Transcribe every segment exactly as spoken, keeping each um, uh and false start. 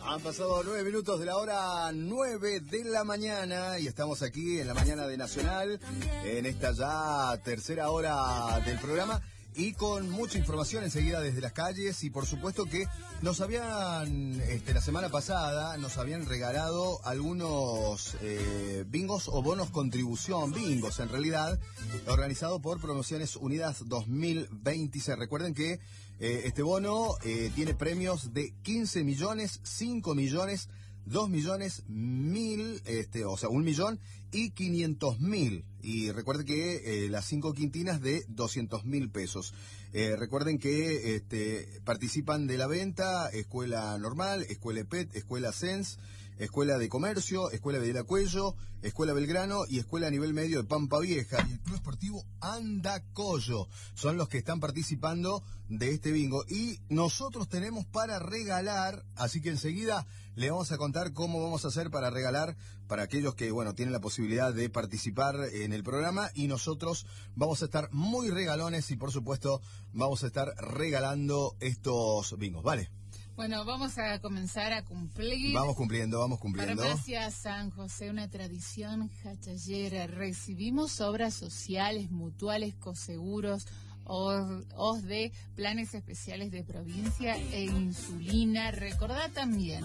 Han pasado nueve minutos de la hora nueve de la mañana y estamos aquí en la mañana de Nacional, en esta ya tercera hora del programa y con mucha información enseguida desde las calles y por supuesto que nos habían, este, la semana pasada, nos habían regalado algunos eh, bingos o bonos contribución, bingos en realidad, organizado por Promociones Unidas dos mil veintiséis. Recuerden que eh, este bono eh, tiene premios de quince millones, cinco millones, dos millones, mil, este, o sea, un millón y quinientos mil. Y recuerden que eh, las cinco quintinas de doscientos mil pesos. Eh, recuerden que este, participan de la venta Escuela Normal, Escuela P E T, Escuela Sens, Escuela de Comercio, Escuela Videla Cuello, Escuela Belgrano y Escuela a Nivel Medio de Pampa Vieja. Y el Club Esportivo Andacollo son los que están participando de este bingo. Y nosotros tenemos para regalar, así que enseguida le vamos a contar cómo vamos a hacer para regalar para aquellos que, bueno, tienen la posibilidad de participar en el programa. Y nosotros vamos a estar muy regalones y, por supuesto, vamos a estar regalando estos bingos, ¿vale? Bueno, vamos a comenzar a cumplir. Vamos cumpliendo, vamos cumpliendo. Farmacia San José, una tradición jachallera. Recibimos obras sociales, mutuales, coseguros, O S D E, planes especiales de provincia e insulina. Recordá también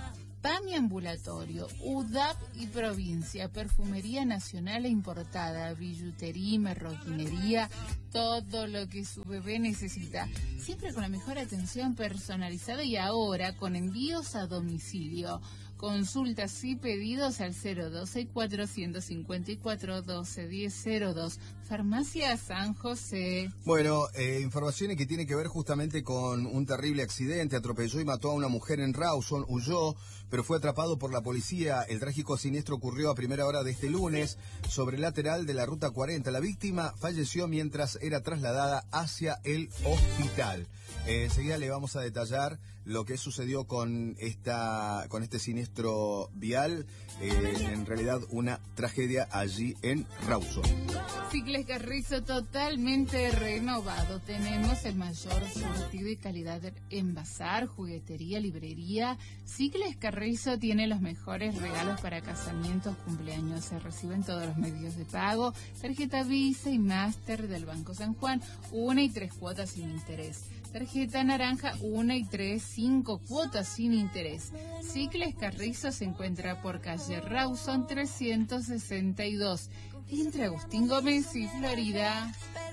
PAMI ambulatorio, U D A P y provincia, perfumería nacional e importada, billutería, marroquinería, todo lo que su bebé necesita. Siempre con la mejor atención personalizada y ahora con envíos a domicilio. Consultas y pedidos al cero doce, cuatrocientos cincuenta y cuatro, doce diez cero dos. Farmacia San José. Bueno, eh, informaciones que tienen que ver justamente con un terrible accidente. Atropelló y mató a una mujer en Rawson, huyó, pero fue atrapado por la policía. El trágico siniestro ocurrió a primera hora de este lunes sobre el lateral de la ruta cuarenta. La víctima falleció mientras era trasladada hacia el hospital. Eh, enseguida le vamos a detallar lo que sucedió con esta con este siniestro vial. Eh, en realidad una tragedia allí en Rawson. Cicles Carrizo totalmente renovado. Tenemos el mayor surtido y calidad en bazar, juguetería, librería. Cicles Carrizo tiene los mejores regalos para casamientos, cumpleaños. Se reciben todos los medios de pago. Tarjeta Visa y Master del Banco San Juan, una y tres cuotas sin interés. Tarjeta naranja, una y tres, cinco cuotas sin interés. Cicles Carrizo se encuentra por calle Rawson trescientos sesenta y dos, entre Agustín Gómez y Florida.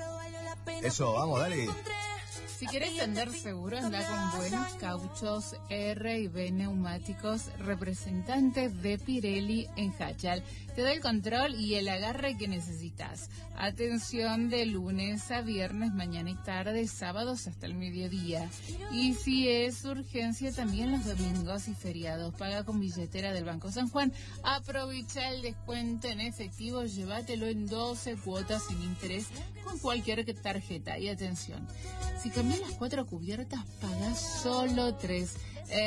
Eso, vamos, dale. Si querés andar seguro, anda con buenos cauchos R y B Neumáticos, representantes de Pirelli en Hachal. Te da el control y el agarre que necesitas. Atención de lunes a viernes, mañana y tarde, sábados hasta el mediodía. Y si es urgencia, también los domingos y feriados. Paga con billetera del Banco San Juan. Aprovecha el descuento en efectivo, llévatelo en doce cuotas sin interés con cualquier tarjeta. Y atención, si cambias las cuatro cubiertas, pagás solo tres.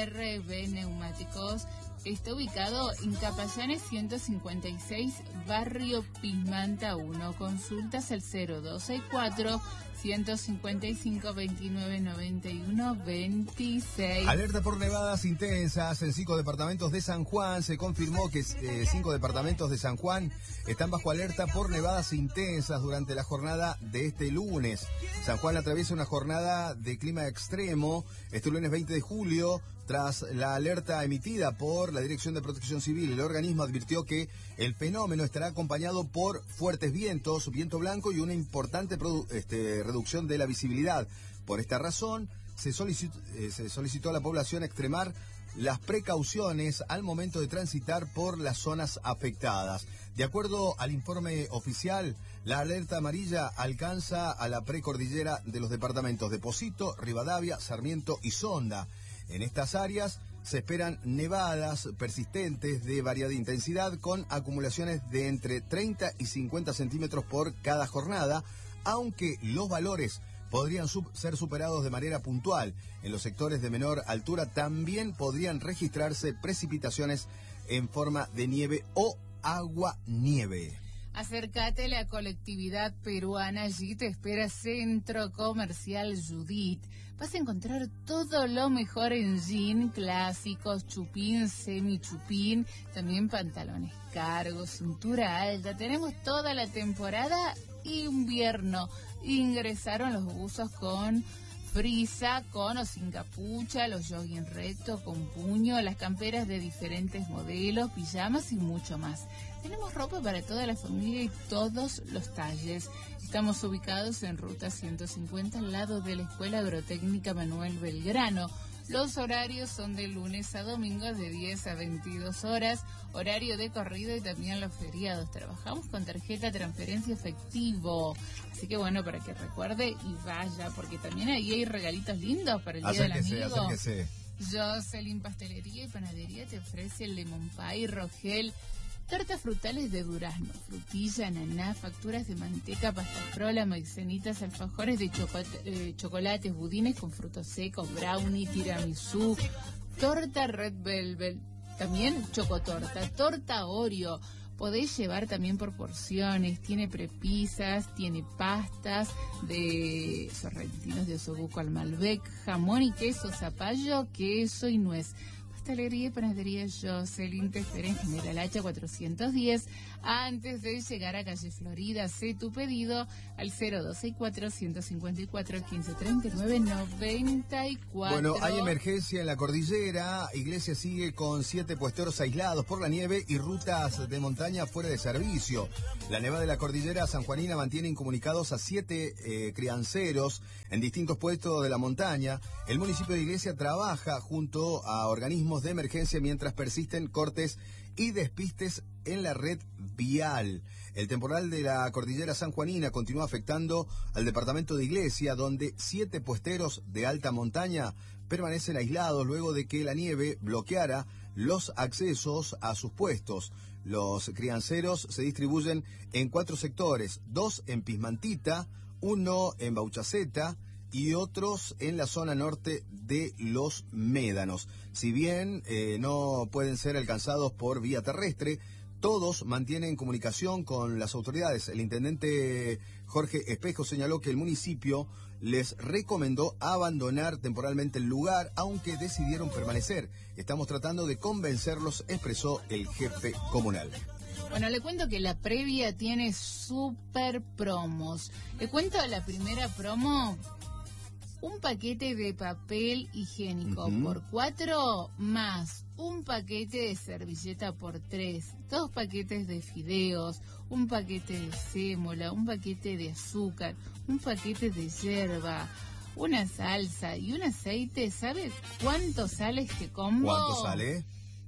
R B Neumáticos está ubicado en Capallanes ciento cincuenta y seis, Barrio Pismanta uno. Consultas al cero doce cuatro, ciento cincuenta y cinco, veintinueve noventa y uno, veintiséis. Alerta por nevadas intensas en cinco departamentos de San Juan. Se confirmó que eh, cinco departamentos de San Juan están bajo alerta por nevadas intensas durante la jornada de este lunes. San Juan atraviesa una jornada de clima extremo este lunes veinte de julio. Tras la alerta emitida por la Dirección de Protección Civil, el organismo advirtió que el fenómeno estará acompañado por fuertes vientos, viento blanco y una importante produ- este, reducción de la visibilidad. Por esta razón, se solicitó, eh, se solicitó a la población extremar las precauciones al momento de transitar por las zonas afectadas. De acuerdo al informe oficial, la alerta amarilla alcanza a la precordillera de los departamentos de Posito, Rivadavia, Sarmiento y Sonda. En estas áreas se esperan nevadas persistentes de variada intensidad con acumulaciones de entre treinta y cincuenta centímetros por cada jornada, aunque los valores podrían sub- ser superados de manera puntual. En los sectores de menor altura también podrían registrarse precipitaciones en forma de nieve o agua-nieve. Acércate a la colectividad peruana, allí te espera Centro Comercial Judith. vas a encontrar todo lo mejor en jean, clásicos, chupín, semi-chupín, también pantalones cargos, cintura alta. Tenemos toda la temporada invierno. Ingresaron los buzos con frisa, con o sin capucha, los jogging rectos con puño, las camperas de diferentes modelos, pijamas y mucho más. Tenemos ropa para toda la familia y todos los talles. Estamos ubicados en Ruta ciento cincuenta, al lado de la Escuela Agrotécnica Manuel Belgrano. Los horarios son de lunes a domingo de diez a veintidós horas, horario de corrido y también los feriados. Trabajamos con tarjeta, transferencia, efectivo. Así que bueno, para que recuerde y vaya, porque también ahí hay regalitos lindos para el Día del Amigo. Acérquese. Jocelyn Pastelería y Panadería te ofrece el lemon pie, rogel, tortas frutales de durazno, frutilla, ananá, facturas de manteca, pastas frola, maicenitas, alfajores de choco eh, chocolates, budines con frutos secos, brownie, tiramisú, torta red velvet, también chocotorta, torta Oreo. Podéis llevar también por porciones, tiene prepisas, tiene pastas de sorrentinos de osobuco al Malbec, jamón y queso, zapallo, queso y nuez. Pastelería y Panadería Jocelyn te espera en General Hacha cuatrocientos diez. Antes de llegar a Calle Florida, sé tu pedido al cero dos seis cuatro, uno cinco cuatro, uno cinco tres nueve, nueve cuatro. Bueno, hay emergencia en la cordillera. Iglesia sigue con siete puesteros aislados por la nieve y rutas de montaña fuera de servicio. La nevada de la cordillera sanjuanina mantiene incomunicados a siete eh, crianceros en distintos puestos de la montaña. El municipio de Iglesia trabaja junto a organismos de emergencia mientras persisten cortes y despistes en la red vial. El temporal de la cordillera sanjuanina continúa afectando al departamento de Iglesia, donde siete puesteros de alta montaña permanecen aislados luego de que la nieve bloqueara los accesos a sus puestos. Los crianceros se distribuyen en cuatro sectores, dos en Pismantita, uno en Bauchaceta y otros en la zona norte de Los Médanos. Si bien eh, no pueden ser alcanzados por vía terrestre, todos mantienen comunicación con las autoridades. El intendente Jorge Espejo señaló que el municipio les recomendó abandonar temporalmente el lugar, aunque decidieron permanecer. Estamos tratando de convencerlos, expresó el jefe comunal. Bueno, le cuento que la previa tiene super promos. Le cuento la primera promo. Un paquete de papel higiénico uh-huh. por cuatro, más un paquete de servilleta por tres, dos paquetes de fideos, un paquete de sémola, un paquete de azúcar, un paquete de yerba, una salsa y un aceite. ¿Sabe cuánto sale este combo? ¿Cuánto sale?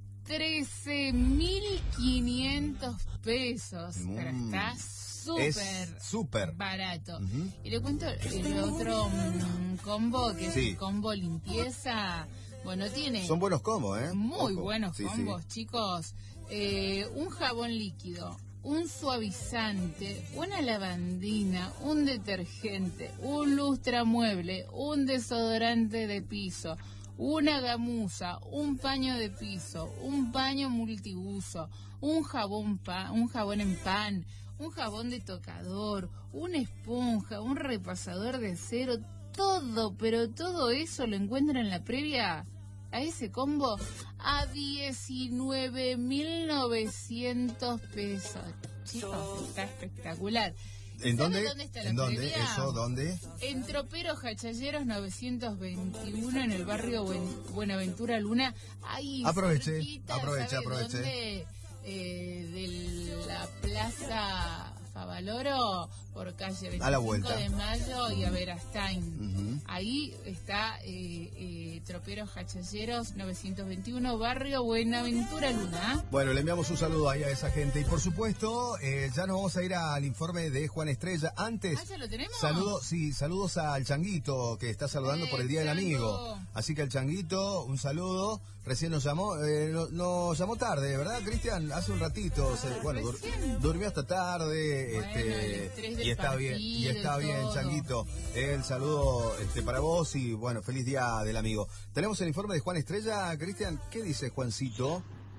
trece mil quinientos pesos. Mm. Pero está súper súper barato. Uh-huh. Y le cuento el otro um, combo, que sí. es el combo limpieza. Bueno, tiene... Son buenos combos, ¿eh? Muy Ojo. buenos sí, combos, sí. chicos. Eh, un jabón líquido, un suavizante, una lavandina, un detergente, un lustramueble, un desodorante de piso, una gamuza, un paño de piso, un paño multiuso, un jabón, pa, un jabón en pan, un jabón de tocador, una esponja, un repasador de cero, todo, pero todo eso lo encuentran en la previa a ese combo a diecinueve mil novecientos pesos. Chicos, está espectacular. ¿En dónde? dónde está la ¿En dónde? previa? ¿Eso dónde? En Tropero Jachalleros novecientos veintiuno, en el barrio Buen, Buenaventura Luna. Ahí aproveche, cerquita, aproveche, ¿sabe aproveche. dónde? Eh, de la Plaza Favaloro, por calle a la veinticinco vuelta. de Mayo y a Verastain. Uh-huh. Ahí está eh, eh, Troperos Jachalleros novecientos veintiuno, barrio Buenaventura Luna. Bueno, le enviamos un saludo ahí a esa gente. Y por supuesto, eh, ya nos vamos a ir al informe de Juan Estrella. Antes, ¿Ah, ya lo tenemos? Saludo, sí, saludos al Changuito, que está saludando eh, por el Día Chango. del Amigo. Así que al Changuito, un saludo. Recién nos llamó, eh, nos, nos llamó tarde, ¿verdad, Cristian? Hace un ratito. Se, bueno, dur, durmió hasta tarde. Bueno, este, y está partido, bien, y está bien, todo. Changuito. El saludo este, para vos y bueno, feliz Día del Amigo. Tenemos el informe de Juan Estrella, Cristian. ¿Qué dice Juancito?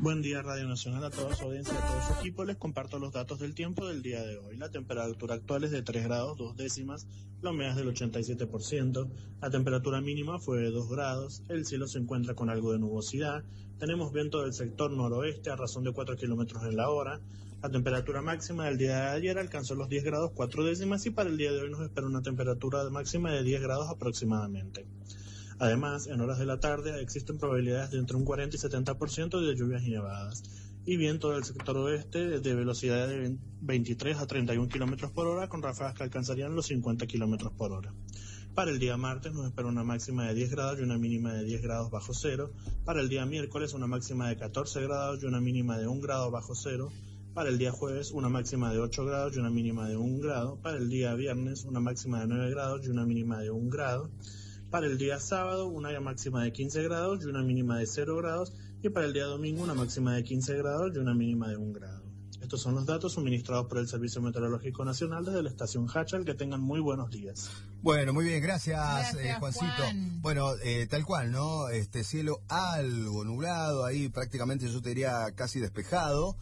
Buen día Radio Nacional, a toda su audiencia y a todo su equipo. Les comparto los datos del tiempo del día de hoy. La temperatura actual es de tres grados dos décimas, la humedad es del ochenta y siete por ciento, la temperatura mínima fue de dos grados, el cielo se encuentra con algo de nubosidad, tenemos viento del sector noroeste a razón de cuatro kilómetros en la hora, la temperatura máxima del día de ayer alcanzó los diez grados cuatro décimas y para el día de hoy nos espera una temperatura máxima de diez grados aproximadamente. Además, en horas de la tarde existen probabilidades de entre un cuarenta y setenta por ciento de lluvias y nevadas, y viento del sector oeste de velocidad de veintitrés a treinta y un kilómetros por hora, con ráfagas que alcanzarían los cincuenta kilómetros por hora. Para el día martes nos espera una máxima de diez grados y una mínima de diez grados bajo cero. Para el día miércoles una máxima de catorce grados y una mínima de un grado bajo cero. Para el día jueves una máxima de ocho grados y una mínima de un grado. Para el día viernes una máxima de nueve grados y una mínima de un grado. Para el día sábado una máxima de quince grados y una mínima de cero grados, y para el día domingo una máxima de quince grados y una mínima de un grado. Estos son los datos suministrados por el Servicio Meteorológico Nacional desde la estación Hachal. Que tengan muy buenos días. Bueno, muy bien, gracias, gracias eh, Juancito. Juan. Bueno, eh, tal cual, ¿no? Este cielo algo nublado, ahí prácticamente yo te diría casi despejado.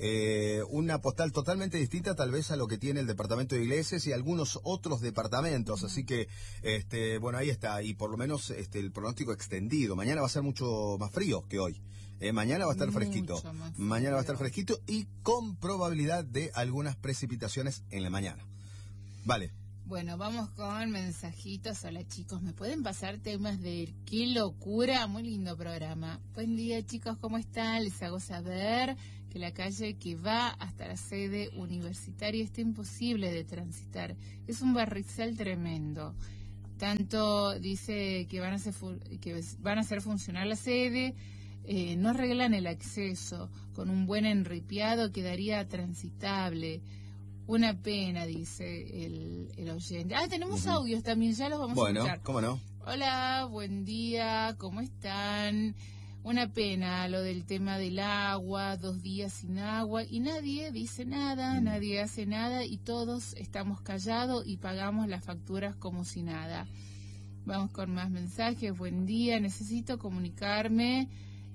Eh, una postal totalmente distinta tal vez a lo que tiene el departamento de Iglesias y algunos otros departamentos, así que este bueno, ahí está, y por lo menos este el pronóstico extendido. Mañana va a ser mucho más frío que hoy. Eh, mañana va a estar Mucho fresquito. más Mañana va a estar frío. fresquito y con probabilidad de algunas precipitaciones en la mañana. Vale. Bueno, vamos con mensajitos. Hola chicos, ¿me pueden pasar temas de qué locura? Muy lindo programa. Buen día chicos, ¿cómo están? Les hago saber que la calle que va hasta la sede universitaria está imposible de transitar. Es un barrizal tremendo. Tanto dice que van a hacer, que van a hacer funcionar la sede, eh, no arreglan el acceso. Con un buen enripiado quedaría transitable. Una pena, dice el, el oyente. Ah, tenemos uh-huh. audios también, ya los vamos bueno, a escuchar. Bueno, ¿cómo no? Hola, buen día, ¿cómo están? Una pena lo del tema del agua, dos días sin agua y nadie dice nada, mm. nadie hace nada y todos estamos callados y pagamos las facturas como si nada. Vamos con más mensajes. Buen día, necesito comunicarme.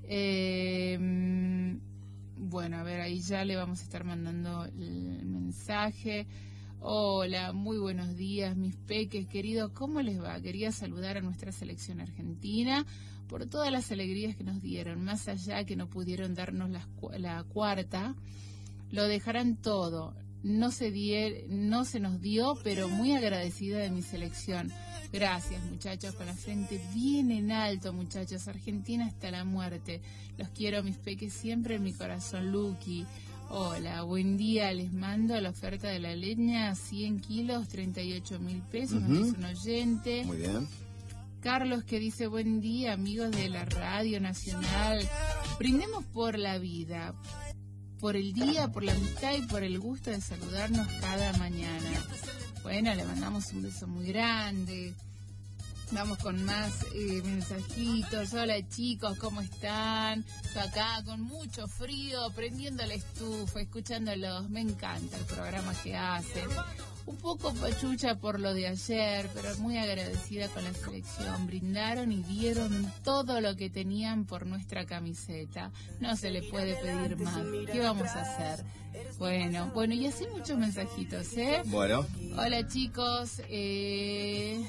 Eh, bueno, a ver, ahí ya le vamos a estar mandando el mensaje. Hola, muy buenos días, mis peques queridos, ¿cómo les va? Quería saludar a nuestra selección argentina por todas las alegrías que nos dieron, más allá que no pudieron darnos la, la cuarta, lo dejarán todo. No se, die, no se nos dio, pero muy agradecida de mi selección. Gracias, muchachos, con la frente bien en alto, muchachos. Argentina hasta la muerte. Los quiero, mis peques, siempre en mi corazón. Luqui. Hola, buen día. Les mando la oferta de la leña, cien kilos, treinta y ocho mil pesos. Uh-huh. Nos dice un oyente. Muy bien. Carlos, que dice, buen día, amigos de la Radio Nacional. Brindemos por la vida, por el día, por la amistad y por el gusto de saludarnos cada mañana. Bueno, le mandamos un beso muy grande. Vamos con más eh, mensajitos. Hola chicos, ¿cómo están? Acá con mucho frío, prendiendo la estufa, escuchándolos. Me encanta el programa que hacen. Un poco pachucha por lo de ayer, pero muy agradecida con la selección. Brindaron y dieron todo lo que tenían por nuestra camiseta. No se le puede pedir más. ¿Qué vamos a hacer? Bueno, bueno, y así muchos mensajitos, ¿eh? Bueno. Hola chicos, eh...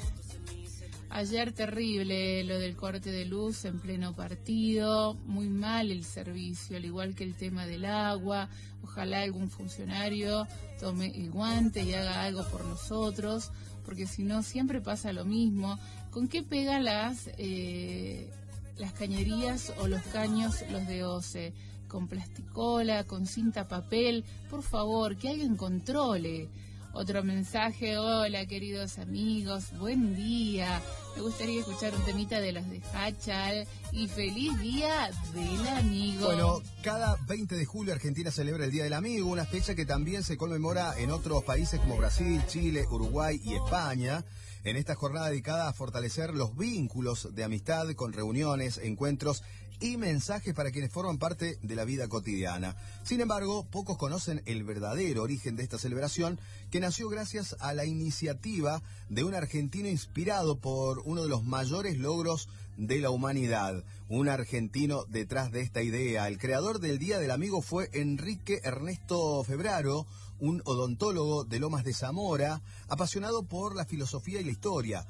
ayer terrible lo del corte de luz en pleno partido, muy mal el servicio, al igual que el tema del agua. Ojalá algún funcionario tome el guante y haga algo por nosotros, porque si no siempre pasa lo mismo. ¿Con qué pegan las, eh, las cañerías o los caños los de OCE? Con plasticola, con cinta papel, por favor, que alguien controle. Otro mensaje, hola queridos amigos, buen día. Me gustaría escuchar un temita de los de Hachal y feliz día del amigo. Bueno, cada veinte de julio Argentina celebra el Día del Amigo, una fecha que también se conmemora en otros países como Brasil, Chile, Uruguay y España. en esta jornada dedicada a fortalecer los vínculos de amistad con reuniones, encuentros y mensajes para quienes forman parte de la vida cotidiana. Sin embargo, pocos conocen el verdadero origen de esta celebración, que nació gracias a la iniciativa de un argentino inspirado por uno de los mayores logros de la humanidad. Un argentino detrás de esta idea. El creador del Día del Amigo fue Enrique Ernesto Febraro, un odontólogo de Lomas de Zamora, apasionado por la filosofía y la historia.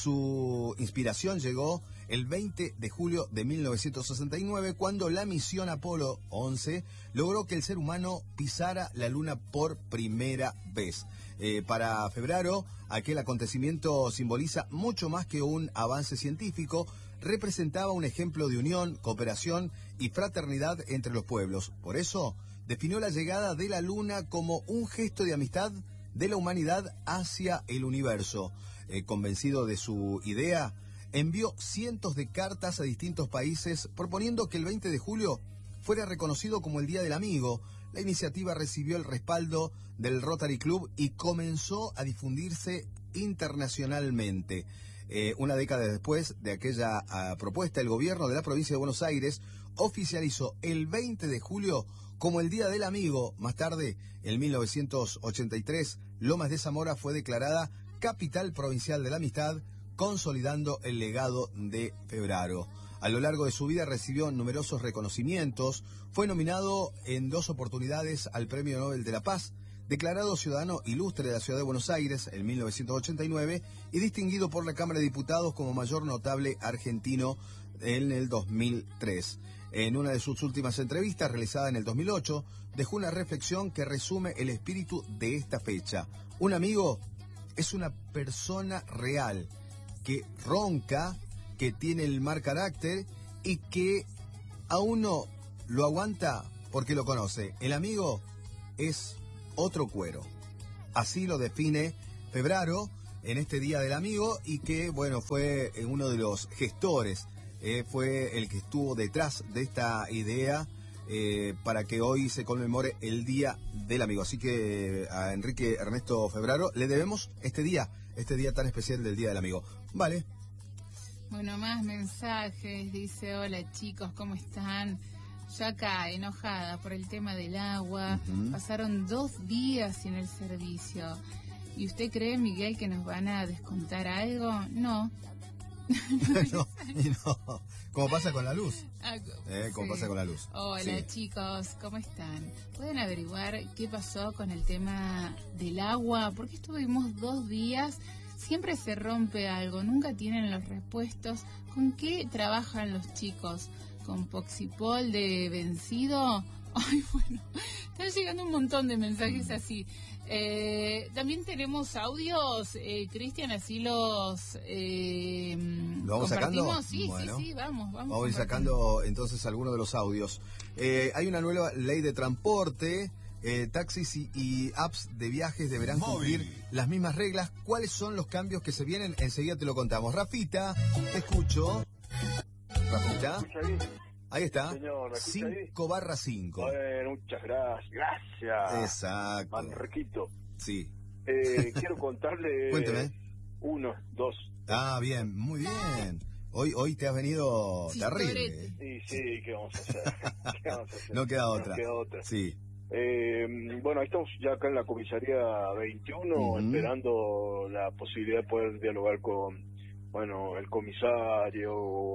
Su inspiración llegó el veinte de julio de mil novecientos sesenta y nueve, cuando la misión Apolo once logró que el ser humano pisara la luna por primera vez. Eh, para Febraro, aquel acontecimiento simboliza mucho más que un avance científico, representaba un ejemplo de unión, cooperación y fraternidad entre los pueblos. Por eso, definió la llegada de la luna como un gesto de amistad de la humanidad hacia el universo. Eh, convencido de su idea, envió cientos de cartas a distintos países proponiendo que el veinte de julio fuera reconocido como el Día del Amigo. La iniciativa recibió el respaldo del Rotary Club y comenzó a difundirse internacionalmente. Eh, una década después de aquella uh, propuesta, el gobierno de la provincia de Buenos Aires oficializó el veinte de julio como el Día del Amigo. Más tarde, en mil novecientos ochenta y tres, Lomas de Zamora fue declarada capital provincial de la amistad, consolidando el legado de Febraro. A lo largo de su vida recibió numerosos reconocimientos, fue nominado en dos oportunidades al Premio Nobel de la Paz, declarado ciudadano ilustre de la ciudad de Buenos Aires en mil novecientos ochenta y nueve y distinguido por la Cámara de Diputados como mayor notable argentino en el dos mil tres. En una de sus últimas entrevistas, realizada en el dos mil ocho, dejó una reflexión que resume el espíritu de esta fecha. Un amigo es una persona real, que ronca, que tiene el mal carácter y que a uno lo aguanta porque lo conoce. El amigo es otro cuero. Así lo define Febraro en este Día del Amigo, y que, bueno, fue uno de los gestores, eh, fue el que estuvo detrás de esta idea eh, para que hoy se conmemore el Día del Amigo. Así que a Enrique Ernesto Febraro le debemos este día, este día tan especial del Día del Amigo. Vale. Bueno, más mensajes. Dice: hola chicos, ¿cómo están? Yo acá enojada por el tema del agua. Uh-huh. Pasaron dos días sin el servicio. ¿Y usted cree, Miguel, que nos van a descontar algo? No. no, y no. ¿Cómo pasa con la luz? Ah, eh, ¿Cómo sí. pasa con la luz? Hola sí. Chicos, ¿cómo están? ¿Pueden averiguar qué pasó con el tema del agua? Porque estuvimos dos días, siempre se rompe algo, nunca tienen los repuestos. ¿Con qué trabajan los chicos? ¿Con Poxipol de vencido? Ay, bueno, están llegando un montón de mensajes así. Eh, también tenemos audios, eh, Cristian, así los eh, ¿Lo vamos compartimos. Sacando? Sí, bueno, sí, sí, vamos, vamos. Vamos a ir sacando entonces algunos de los audios. Eh, hay una nueva ley de transporte. Eh, taxis y, y apps de viajes deberán Móvil. cumplir las mismas reglas. ¿Cuáles son los cambios que se vienen? Enseguida te lo contamos. Rafita, te escucho. Rafita. Ahí está. cinco barra cinco. Bueno, muchas gracias. Gracias. Exacto. Manriquito. Sí. Eh, quiero contarle. Cuénteme. Uno, dos. Ah, bien, muy bien. Hoy hoy te has venido sí, terrible. Sí, sí, ¿qué vamos a hacer? ¿Qué vamos a hacer? No queda otra. No queda otra. Sí. Eh, bueno, ahí estamos ya acá en la comisaría veintiuno, uh-huh. esperando la posibilidad de poder dialogar con, bueno, el comisario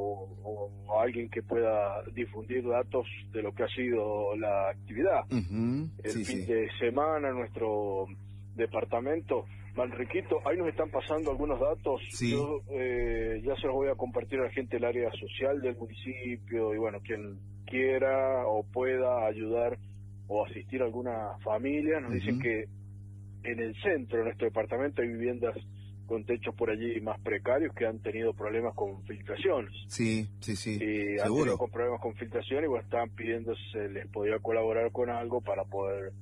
o, o alguien que pueda difundir datos de lo que ha sido la actividad. Uh-huh. El sí, fin sí. de semana, nuestro departamento, Manriquito, ahí nos están pasando algunos datos. Sí. Yo eh, ya se los voy a compartir a la gente del área social del municipio y, bueno, quien quiera o pueda ayudar o asistir a alguna familia. Nos uh-huh. dicen que en el centro de nuestro departamento hay viviendas con techos por allí más precarios que han tenido problemas con filtraciones. Sí, sí, sí, y seguro. Han tenido con problemas con filtración y bueno, estaban pidiendo si se les podía colaborar con algo para poder,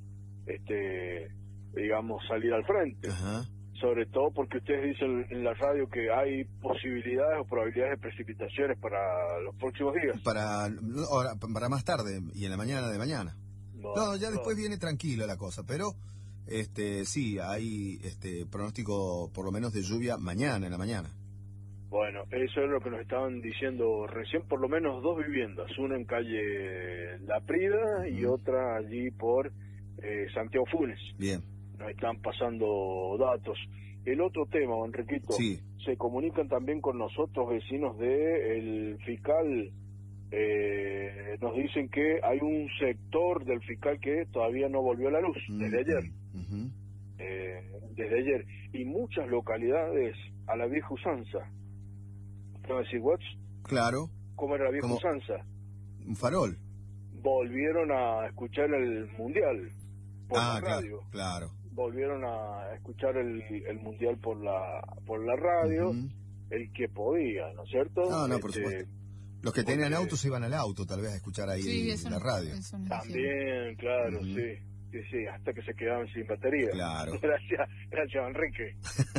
este, digamos, salir al frente. Ajá. Sobre todo porque ustedes dicen en la radio que hay posibilidades o probabilidades de precipitaciones para los próximos días. Para, para más tarde y en la mañana de mañana. No, no ya después no. viene tranquilo la cosa, pero este, sí, hay este pronóstico por lo menos de lluvia mañana, en la mañana. Bueno, eso es lo que nos estaban diciendo recién, por lo menos dos viviendas, una en calle La Prida y Uh-huh. otra allí por eh, Santiago Funes. Bien. Nos están pasando datos. El otro tema, Enriquito, Sí. se comunican también con nosotros, vecinos de el fiscal, eh, nos dicen que hay un sector del fiscal que todavía no volvió a la luz, Uh-huh. desde ayer, Uh-huh. eh, desde ayer, y muchas localidades a la vieja usanza. ¿Te vas a decir, what? Claro, ¿Cómo era la vieja ¿Cómo? usanza? un farol. Volvieron a escuchar el mundial por Ah, la claro, radio. claro. Volvieron a escuchar el, el mundial por la por la radio, Uh-huh. el que podía, ¿no es cierto? No, no, por Este, supuesto. Los que porque- tenían autos iban al auto, tal vez, a escuchar ahí Sí, eso la no- radio. eso no es También, claro, Ujú. sí, sí, sí, hasta que se quedaban sin batería. Claro. Gracias, gracias Enrique.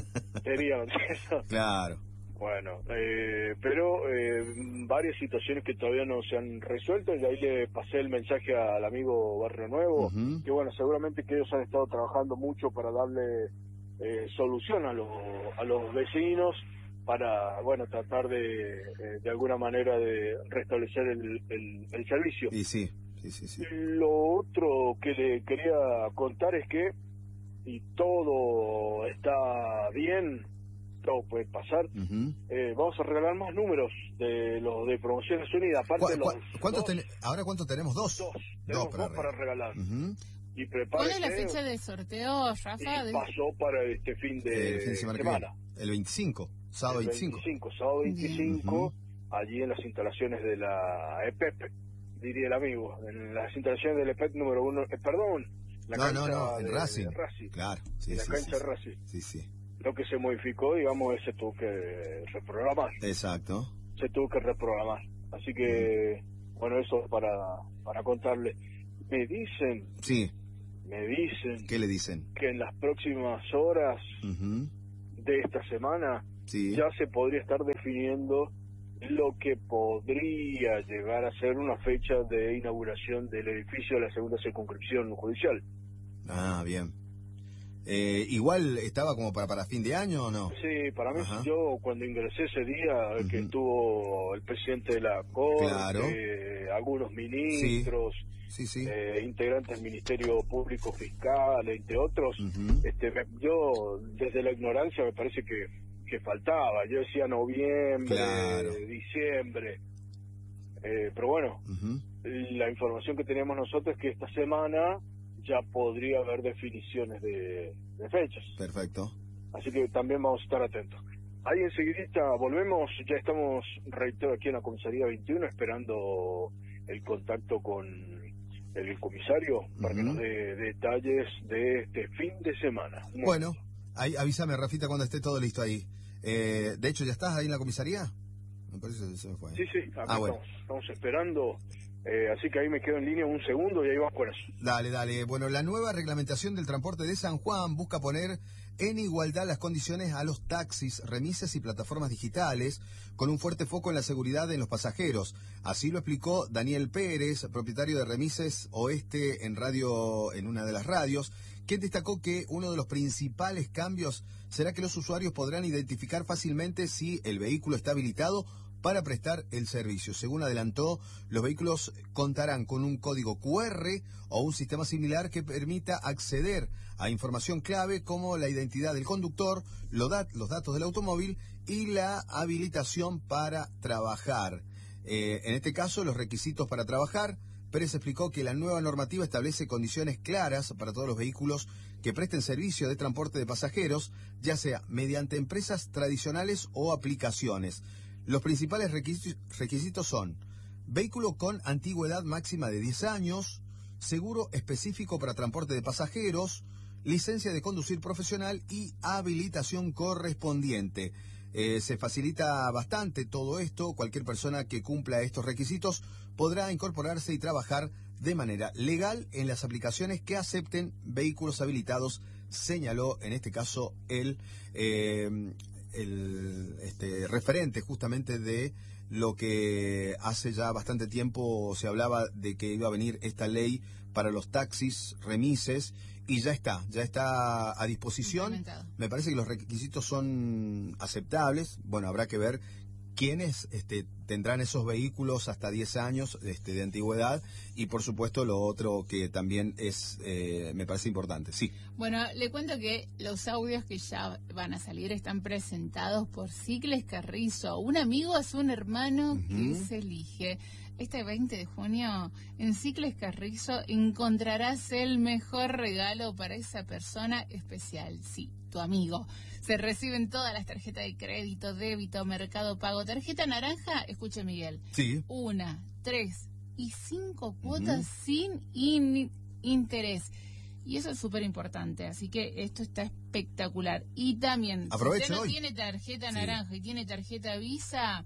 Sería, eso. Claro. Bueno, eh, pero eh, varias situaciones que todavía no se han resuelto, y ahí le pasé el mensaje al amigo Barrio Nuevo, Ujú. que bueno, seguramente que ellos han estado trabajando mucho para darle eh, solución a los, a los vecinos, para, bueno, tratar de, eh, de alguna manera de restablecer el, el, el servicio. Y sí, sí, sí, sí. Lo otro que le quería contar es que, y todo está bien, todo puede pasar, Ujú. eh, vamos a regalar más números de los de Promociones Unidas, aparte ¿Cu- de los cu- ¿Cuántos dos, ten- ¿Ahora cuántos tenemos? Dos. dos, tenemos dos para regalar. Ujú. Y ¿Cuál prepárese, es la fecha de sorteo, y Rafa? De- pasó para este fin de, El fin de semana, que semana. viene. El veinticinco, sábado El veinticinco. veinticinco, sábado Bien. veinticinco, Ujú. allí en las instalaciones de la E P E P, diría el amigo, en las instalaciones del E P E P número uno, eh, perdón, la No, cancha no, no, de, en Racing. de Racing, Claro, sí, en la sí, cancha sí, de sí. Racing. Sí, sí. Lo que se modificó, digamos, se tuvo que reprogramar, Exacto. se tuvo que reprogramar. Así que, bueno, eso para, para contarle. Me dicen, Sí, me dicen ¿qué le dicen? que en las próximas horas Ujú. de esta semana Sí. ya se podría estar definiendo lo que podría llegar a ser una fecha de inauguración del edificio de la segunda circunscripción judicial. Ah, bien. Eh, igual estaba como para, para fin de año o no. Sí, para mí, Ajá. yo cuando ingresé ese día, eh, que Ujú. estuvo el presidente de la Corte, Claro. eh, algunos ministros, Sí, sí. eh, integrantes del Ministerio Público Fiscal, entre otros, Ujú. este, me- yo desde la ignorancia me parece que, que faltaba. Yo decía noviembre, Claro. diciembre, eh, pero bueno, Ujú. la información que teníamos nosotros es que esta semana ya podría haber definiciones de, de fechas. Perfecto. Así que también vamos a estar atentos. Ahí enseguidita volvemos, ya estamos, reitero, aquí en la comisaría veintiuno esperando el contacto con el comisario para que Ujú. nos dé detalles de este fin de semana. Un Bueno, ahí avísame, Rafita, cuando esté todo listo ahí. Eh, de hecho, ¿ya estás ahí en la comisaría? Me parece que se me fue. Sí, sí, acá Ah, bueno. estamos, estamos esperando, eh, así que ahí me quedo en línea un segundo y ahí vamos con eso. Dale, dale. Bueno, la nueva reglamentación del transporte de San Juan busca poner en igualdad las condiciones a los taxis, remises y plataformas digitales, con un fuerte foco en la seguridad de los pasajeros. Así lo explicó Daniel Pérez, propietario de Remises Oeste en radio, en una de las radios, quien destacó que uno de los principales cambios será que los usuarios podrán identificar fácilmente si el vehículo está habilitado para prestar el servicio. Según adelantó, los vehículos contarán con un código cu erre o un sistema similar que permita acceder a información clave como la identidad del conductor, los, dat- los datos del automóvil y la habilitación para trabajar. Eh, en este caso, los requisitos para trabajar. Pérez explicó que la nueva normativa establece condiciones claras para todos los vehículos que presten servicio de transporte de pasajeros, ya sea mediante empresas tradicionales o aplicaciones. Los principales requisi- requisitos son vehículo con antigüedad máxima de diez años, seguro específico para transporte de pasajeros, licencia de conducir profesional y habilitación correspondiente. Eh, se facilita bastante todo esto. Cualquier persona que cumpla estos requisitos podrá incorporarse y trabajar de manera legal en las aplicaciones que acepten vehículos habilitados, señaló en este caso el, eh, el este, referente justamente de lo que hace ya bastante tiempo se hablaba de que iba a venir esta ley para los taxis, remises, y ya está, ya está a disposición. Me parece que los requisitos son aceptables. Bueno, habrá que ver quiénes este, tendrán esos vehículos hasta diez años este, de antigüedad, y por supuesto lo otro que también es, eh, me parece importante. Sí. Bueno, le cuento que los audios que ya van a salir están presentados por Cicles Carrizo. Un amigo es un hermano uh-huh. que se elige. Este veinte de junio en Cicles Carrizo encontrarás el mejor regalo para esa persona especial. Sí, tu amigo. Se reciben todas las tarjetas de crédito, débito, Mercado Pago. Tarjeta naranja, escuche Miguel. Sí. Una, tres y cinco cuotas uh-huh. sin in- interés. Y eso es súper importante, así que esto está espectacular. Y también, aprovecho si usted no hoy. tiene tarjeta Sí. naranja y tiene tarjeta Visa,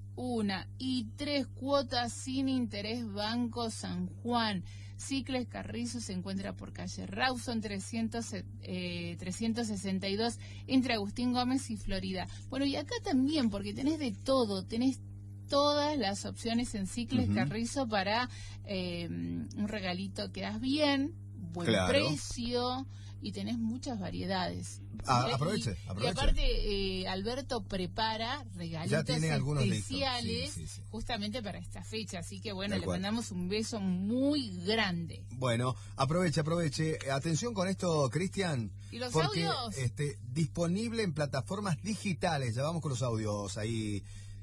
una y tres cuotas sin interés, Banco San Juan. Cicles Carrizo se encuentra por calle Rawson trescientos, eh, trescientos sesenta y dos entre Agustín Gómez y Florida. Bueno, y acá también, porque tenés de todo, tenés todas las opciones en Cicles uh-huh. Carrizo para eh, un regalito, quedas bien, buen claro. precio, y tenés muchas variedades. Ah, aproveche, y, aproveche. Y aparte, eh, Alberto prepara regalitos especiales sí, sí, sí. justamente para esta fecha. Así que bueno, le mandamos un beso muy grande. Bueno, aproveche, aproveche. Atención con esto, Cristian. ¿Y los porque, audios? Este, disponible en plataformas digitales. Ya vamos con los audios ahí.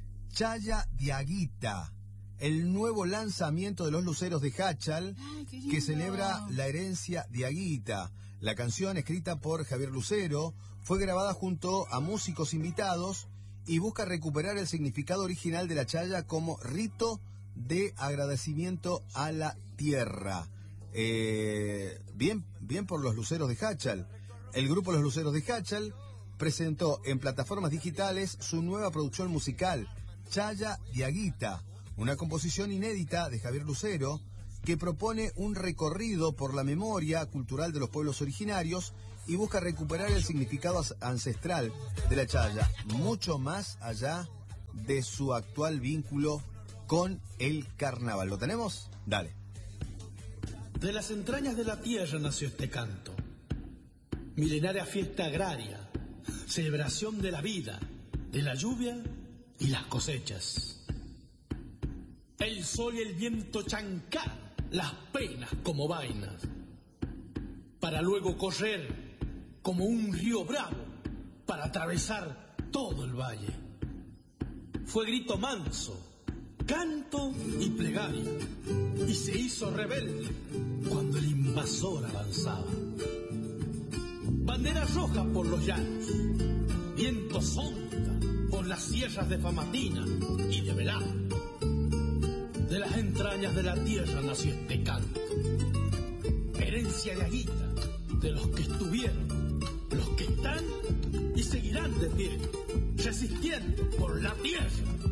Chaya Diaguita. El nuevo lanzamiento de los Luceros de Hachal, Ay, que celebra la herencia Diaguita. La canción, escrita por Javier Lucero, fue grabada junto a músicos invitados y busca recuperar el significado original de la chaya como rito de agradecimiento a la tierra. Eh, bien, bien por los Luceros de Hachal. El grupo Los Luceros de Hachal presentó en plataformas digitales su nueva producción musical, Chaya Diaguita, una composición inédita de Javier Lucero que propone un recorrido por la memoria cultural de los pueblos originarios y busca recuperar el significado ancestral de la chaya, mucho más allá de su actual vínculo con el carnaval. ¿Lo tenemos? Dale. De las entrañas de la tierra nació este canto, milenaria fiesta agraria, celebración de la vida, de la lluvia y las cosechas. El sol y el viento chancar las penas como vainas, para luego correr como un río bravo para atravesar todo el valle. Fue grito manso, canto y plegaria, y se hizo rebelde cuando el invasor avanzaba. Bandera roja por los llanos, viento sonda por las sierras de Famatina y de Velada. De las entrañas de la tierra nació este canto, herencia de Aguita, de los que estuvieron, los que están y seguirán de pie, resistiendo por la tierra.